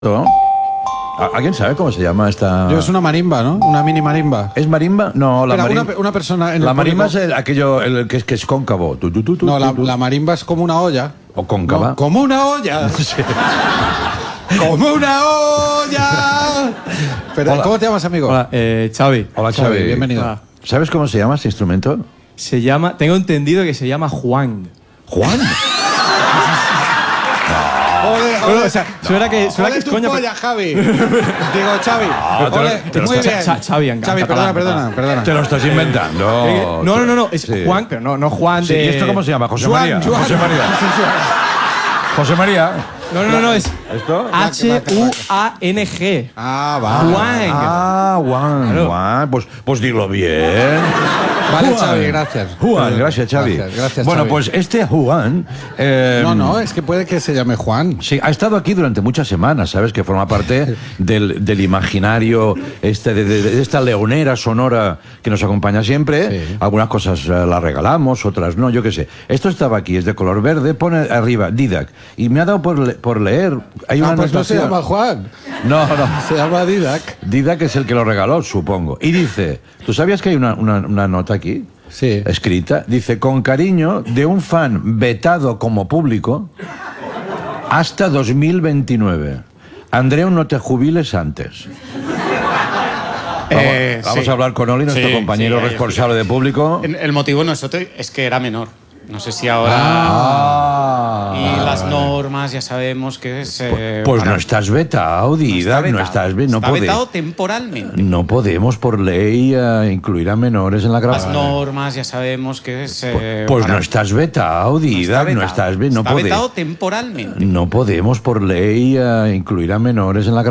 ¿No? ¿Alguien sabe cómo se llama esta...? Es una marimba, ¿no? Una mini marimba. ¿Es marimba? No, la marimba... Una persona en la el marimba público... es aquello que es cóncavo. No, la marimba es como una olla. ¿O cóncava? No, como una olla. Sí. ¡Como una olla! Pero, Hola. ¿cómo te llamas, amigo? Hola, Xavi. Hola, Xavi. Bienvenido. Hola. ¿Sabes cómo se llama este instrumento? Se llama, tengo entendido que se llama Juan. ¿Juan? Ole, Bueno, o sea, suena que ole es tu coña, polla, Javi. Digo, Xavi. Ole, te lo muy estás- bien. Xavi, en Xavi, catalán, perdona. Te lo estás inventando. No, es Sí. Juan, pero no Juan Sí, de... ¿y esto cómo se llama? José Joan, María. Joan. José María. José María. No, es ¿Esto? H-U-A-N-G. Ah, vale. Juan. Juan. Claro. Juan. Pues dilo bien. Vale, Juan. Xavi, gracias. Juan, gracias, Xavi. Gracias, bueno, Xavi. pues este Juan... No, es que puede que se llame Juan. Sí, ha estado aquí durante muchas semanas, ¿sabes? Que forma parte del imaginario de esta leonera sonora que nos acompaña siempre. Sí. Algunas cosas las regalamos, otras no, yo qué sé. Esto estaba aquí, es de color verde, pone arriba Didac. Y me ha dado por leer. Hay una Pues no se anotación. llama Juan. No. Se llama Didac. Didac es el que lo regaló, supongo. Y dice, ¿tú sabías que hay una nota aquí? Sí. Escrita, dice, con cariño de un fan vetado como público hasta 2029. Andreu, no te jubiles antes. Vamos Sí. a hablar con Oli, nuestro Sí, compañero sí, responsable de público. El motivo no es otro, es que era menor. No sé si ahora... y las normas ya sabemos que es... Pues para- no estás vetado, Didac, no estás vetado. Está vetado temporalmente. No podemos por ley incluir a menores en la Las grabación. normas ya sabemos que es... Pues para- no estás vetado, Didac, no estás vetado. Está vetado temporalmente. No podemos por ley incluir a menores en la grabación.